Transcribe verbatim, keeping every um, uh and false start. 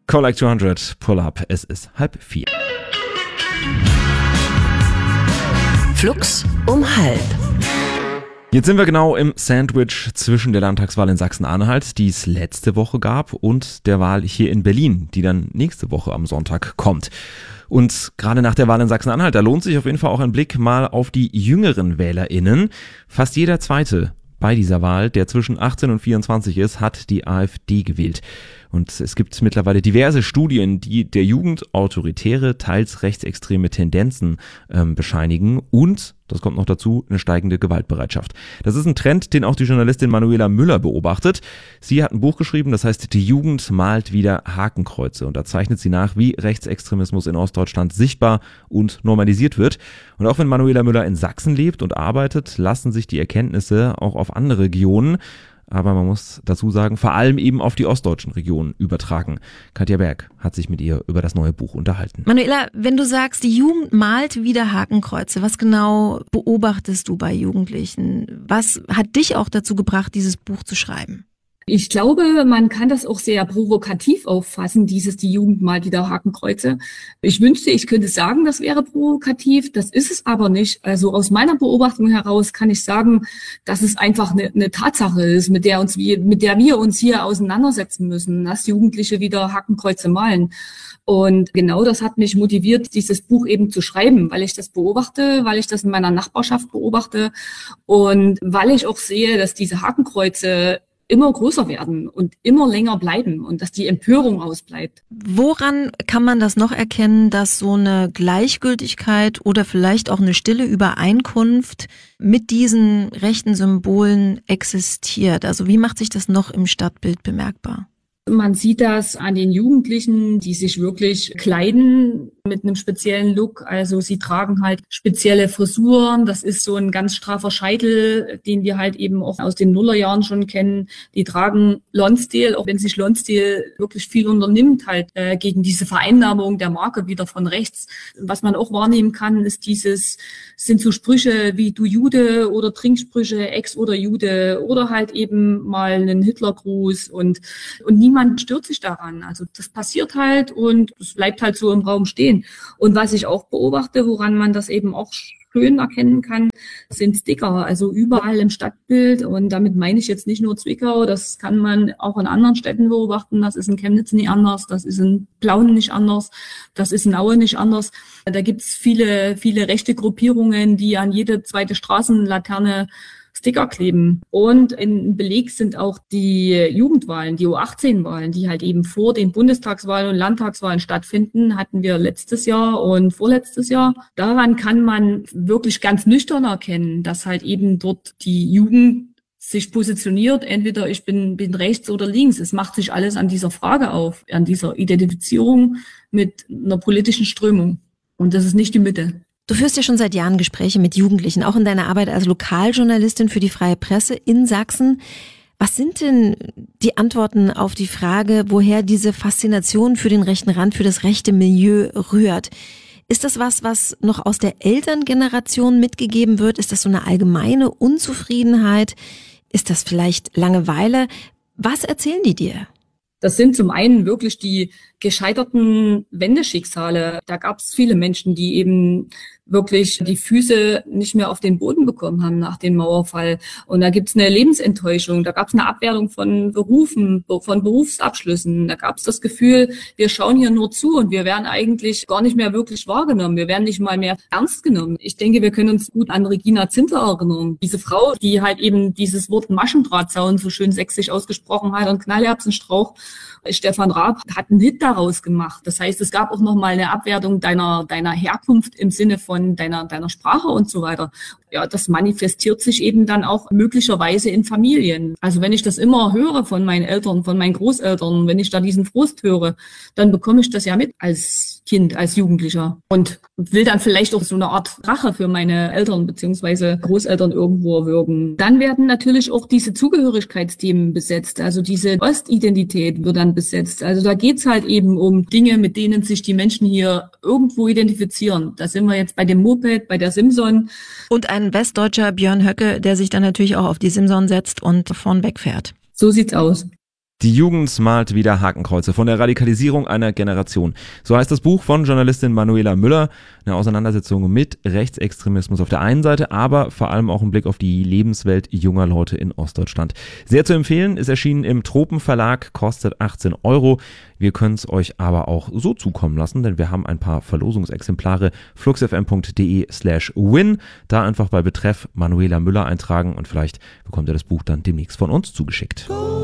Collect zweihundert, Pull Up. Es ist halb vier. Flux um halb. Jetzt sind wir genau im Sandwich zwischen der Landtagswahl in Sachsen-Anhalt, die es letzte Woche gab, und der Wahl hier in Berlin, die dann nächste Woche am Sonntag kommt. Und gerade nach der Wahl in Sachsen-Anhalt, da lohnt sich auf jeden Fall auch ein Blick mal auf die jüngeren WählerInnen. Fast jeder Zweite bei dieser Wahl, der zwischen achtzehn und vierundzwanzig ist, hat die AfD gewählt. Und es gibt mittlerweile diverse Studien, die der Jugend autoritäre, teils rechtsextreme Tendenzen ähm, bescheinigen und, das kommt noch dazu, eine steigende Gewaltbereitschaft. Das ist ein Trend, den auch die Journalistin Manuela Müller beobachtet. Sie hat ein Buch geschrieben, das heißt Die Jugend malt wieder Hakenkreuze, und da zeichnet sie nach, wie Rechtsextremismus in Ostdeutschland sichtbar und normalisiert wird. Und auch wenn Manuela Müller in Sachsen lebt und arbeitet, lassen sich die Erkenntnisse auch auf andere Regionen, aber man muss dazu sagen, vor allem eben auf die ostdeutschen Regionen übertragen. Katja Berg hat sich mit ihr über das neue Buch unterhalten. Manuela, wenn du sagst, die Jugend malt wieder Hakenkreuze, was genau beobachtest du bei Jugendlichen? Was hat dich auch dazu gebracht, dieses Buch zu schreiben? Ich glaube, man kann das auch sehr provokativ auffassen, dieses die Jugend malt wieder Hakenkreuze. Ich wünschte, ich könnte sagen, das wäre provokativ, das ist es aber nicht. Also aus meiner Beobachtung heraus kann ich sagen, dass es einfach eine, eine Tatsache ist, mit der uns wir, mit der wir uns hier auseinandersetzen müssen, dass Jugendliche wieder Hakenkreuze malen. Und genau das hat mich motiviert, dieses Buch eben zu schreiben, weil ich das beobachte, weil ich das in meiner Nachbarschaft beobachte und weil ich auch sehe, dass diese Hakenkreuze immer größer werden und immer länger bleiben und dass die Empörung ausbleibt. Woran kann man das noch erkennen, dass so eine Gleichgültigkeit oder vielleicht auch eine stille Übereinkunft mit diesen rechten Symbolen existiert? Also wie macht sich das noch im Stadtbild bemerkbar? Man sieht das an den Jugendlichen, die sich wirklich kleiden mit einem speziellen Look. Also sie tragen halt spezielle Frisuren. Das ist so ein ganz straffer Scheitel, den wir halt eben auch aus den Nullerjahren schon kennen. Die tragen Lonsdale, auch wenn sich Lonsdale wirklich viel unternimmt, halt äh, gegen diese Vereinnahmung der Marke wieder von rechts. Was man auch wahrnehmen kann, ist dieses, sind so Sprüche wie du Jude oder Trinksprüche, Ex oder Jude oder halt eben mal einen Hitlergruß und, und niemand Niemand stört sich daran. Also das passiert halt und es bleibt halt so im Raum stehen. Und was ich auch beobachte, woran man das eben auch schön erkennen kann, sind Sticker. Also überall im Stadtbild. Und damit meine ich jetzt nicht nur Zwickau. Das kann man auch in anderen Städten beobachten. Das ist in Chemnitz nicht anders. Das ist in Plauen nicht anders. Das ist in Aue nicht anders. Da gibt's viele, viele rechte Gruppierungen, die an jede zweite Straßenlaterne Sticker kleben. Und in Beleg sind auch die Jugendwahlen, die U achtzehn Wahlen, die halt eben vor den Bundestagswahlen und Landtagswahlen stattfinden, hatten wir letztes Jahr und vorletztes Jahr. Daran kann man wirklich ganz nüchtern erkennen, dass halt eben dort die Jugend sich positioniert, entweder ich bin, bin rechts oder links. Es macht sich alles an dieser Frage auf, an dieser Identifizierung mit einer politischen Strömung. Und das ist nicht die Mitte. Du führst ja schon seit Jahren Gespräche mit Jugendlichen, auch in deiner Arbeit als Lokaljournalistin für die Freie Presse in Sachsen. Was sind denn die Antworten auf die Frage, woher diese Faszination für den rechten Rand, für das rechte Milieu rührt? Ist das was, was noch aus der Elterngeneration mitgegeben wird? Ist das so eine allgemeine Unzufriedenheit? Ist das vielleicht Langeweile? Was erzählen die dir? Das sind zum einen wirklich die gescheiterten Wendeschicksale. Da gab es viele Menschen, die eben wirklich die Füße nicht mehr auf den Boden bekommen haben nach dem Mauerfall. Und da gibt's eine Lebensenttäuschung, da gab's eine Abwertung von Berufen, von Berufsabschlüssen. Da gab's das Gefühl, wir schauen hier nur zu und wir werden eigentlich gar nicht mehr wirklich wahrgenommen. Wir werden nicht mal mehr ernst genommen. Ich denke, wir können uns gut an Regina Zindler erinnern. Diese Frau, die halt eben dieses Wort Maschendrahtzaun so schön sächsisch ausgesprochen hat und Knallerbsenstrauch. Stefan Raab hat einen Hit daraus gemacht. Das heißt, es gab auch nochmal eine Abwertung deiner, deiner Herkunft im Sinne von deiner, deiner Sprache und so weiter. Ja, das manifestiert sich eben dann auch möglicherweise in Familien. Also wenn ich das immer höre von meinen Eltern, von meinen Großeltern, wenn ich da diesen Frust höre, dann bekomme ich das ja mit als Kind, als Jugendlicher und will dann vielleicht auch so eine Art Rache für meine Eltern beziehungsweise Großeltern irgendwo erwürgen. Dann werden natürlich auch diese Zugehörigkeitsthemen besetzt, also diese Ostidentität wird dann besetzt. Also da geht's halt eben um Dinge, mit denen sich die Menschen hier irgendwo identifizieren. Da sind wir jetzt bei dem Moped, bei der Simson. Und ein westdeutscher Björn Höcke, der sich dann natürlich auch auf die Simson setzt und vorn wegfährt. So sieht's aus. Die Jugend malt wieder Hakenkreuze von der Radikalisierung einer Generation. So heißt das Buch von Journalistin Manuela Müller. Eine Auseinandersetzung mit Rechtsextremismus auf der einen Seite, aber vor allem auch ein Blick auf die Lebenswelt junger Leute in Ostdeutschland. Sehr zu empfehlen, ist erschienen im Tropenverlag, kostet achtzehn Euro. Wir können es euch aber auch so zukommen lassen, denn wir haben ein paar Verlosungsexemplare. fluxfm.de slash win. Da einfach bei Betreff Manuela Müller eintragen und vielleicht bekommt ihr das Buch dann demnächst von uns zugeschickt.